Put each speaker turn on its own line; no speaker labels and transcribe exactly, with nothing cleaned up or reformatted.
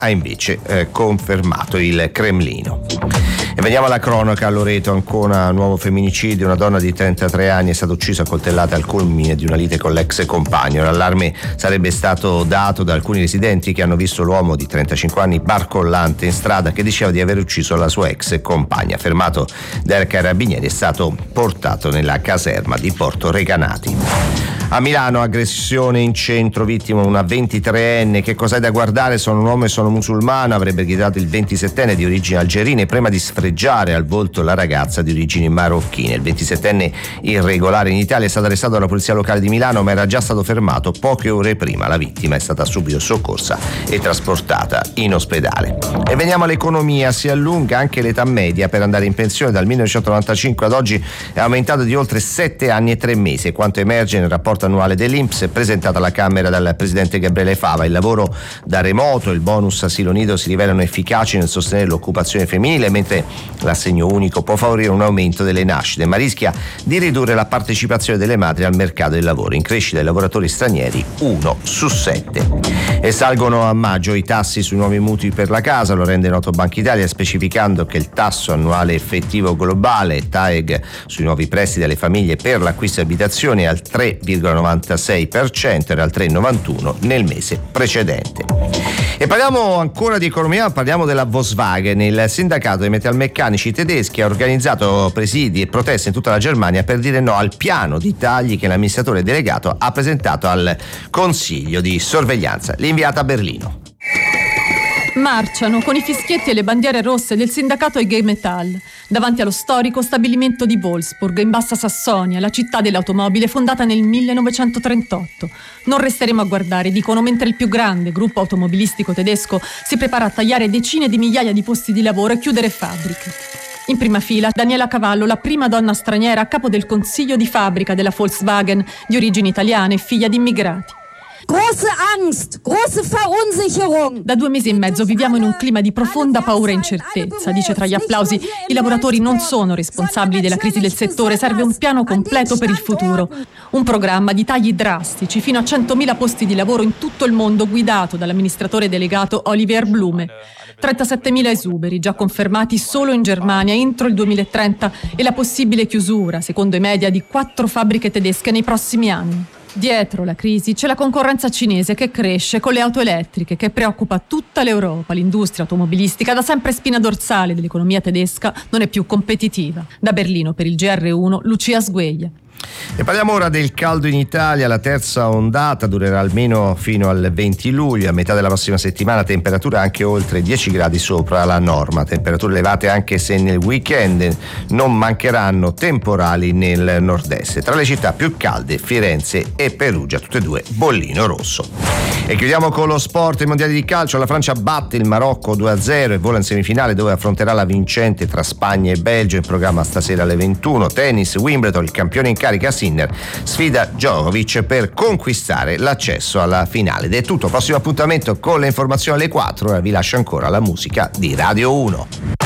ha invece eh, confermato il Cremlino. E veniamo alla cronaca. A Loreto ancora un nuovo femminicidio, una donna di trentatré anni è stata uccisa a coltellate al culmine di una lite con l'ex compagno. L'allarme sarebbe stato dato da alcuni residenti che hanno visto l'uomo di trentacinque anni barcollante in strada che diceva di aver ucciso la sua ex compagna. Fermato dai carabinieri, è stato portato nella caserma di Porto Recanati. A Milano, aggressione in centro, vittima una ventitreenne. Che cos'è da guardare? Sono un uomo e sono musulmano, avrebbe gridato il ventisettenne di origini algerine prima di sfregiare al volto la ragazza di origini marocchine. Il ventisettenne irregolare in Italia è stato arrestato dalla polizia locale di Milano, ma era già stato fermato poche ore prima. La vittima è stata subito soccorsa e trasportata in ospedale. E veniamo all'economia. Si allunga anche l'età media per andare in pensione. Dal millenovecentonovantacinque ad oggi è aumentato di oltre sette anni e tre mesi, quanto emerge nel rapporto annuale dell'I N P S presentato alla Camera dal presidente Gabriele Fava. Il lavoro da remoto e il bonus asilo nido si rivelano efficaci nel sostenere l'occupazione femminile, mentre l'assegno unico può favorire un aumento delle nascite, ma rischia di ridurre la partecipazione delle madri al mercato del lavoro. In crescita i lavoratori stranieri, uno su sette. E salgono a maggio i tassi sui nuovi mutui per la casa, lo rende noto Banca Italia, specificando che il tasso annuale effettivo globale T A E G sui nuovi prestiti alle famiglie per l'acquisto di abitazioni è al tre virgola novantasei per cento, era al tre virgola novantuno nel mese precedente. E parliamo ancora di economia, parliamo della Volkswagen. Il sindacato dei metalmeccanici tedeschi ha organizzato presidi e proteste in tutta la Germania per dire no al piano di tagli che l'amministratore delegato ha presentato al Consiglio di sorveglianza. L'inviata a Berlino.
Marciano con i fischietti e le bandiere rosse del sindacato I G Metall davanti allo storico stabilimento di Wolfsburg in Bassa Sassonia, la città dell'automobile fondata nel millenovecentotrentotto. Non resteremo a guardare, dicono, mentre il più grande gruppo automobilistico tedesco si prepara a tagliare decine di migliaia di posti di lavoro e chiudere fabbriche. In prima fila Daniela Cavallo, la prima donna straniera a capo del consiglio di fabbrica della Volkswagen, di origini italiane e figlia di immigrati.
Große Angst, große Verunsicherung.
Da due mesi e mezzo viviamo in un clima di profonda paura e incertezza, dice tra gli applausi. I lavoratori non sono responsabili della crisi del settore, serve un piano completo per il futuro. Un programma di tagli drastici fino a centomila posti di lavoro in tutto il mondo, guidato dall'amministratore delegato Oliver Blume. trentasettemila esuberi già confermati solo in Germania entro il duemilatrenta e la possibile chiusura, secondo i media, di quattro fabbriche tedesche nei prossimi anni. Dietro la crisi c'è la concorrenza cinese che cresce con le auto elettriche, che preoccupa tutta l'Europa. L'industria automobilistica, da sempre spina dorsale dell'economia tedesca, non è più competitiva. Da Berlino per il G R uno, Lucia Sgueglia.
E parliamo ora del caldo in Italia. La terza ondata durerà almeno fino al venti luglio. A metà della prossima settimana temperature anche oltre dieci gradi sopra la norma. Temperature elevate anche se nel weekend non mancheranno temporali nel nord-est. Tra le città più calde Firenze e Perugia, tutte e due bollino rosso. E chiudiamo con lo sport. I mondiali di calcio. La Francia batte il Marocco due a zero e vola in semifinale, dove affronterà la vincente tra Spagna e Belgio. In programma stasera alle ventuno. Tennis, Wimbledon, il campione in carica Sinner sfida Djokovic per conquistare l'accesso alla finale. Ed è tutto. Prossimo appuntamento con le informazioni alle quattro. Ora vi lascio ancora la musica di Radio uno.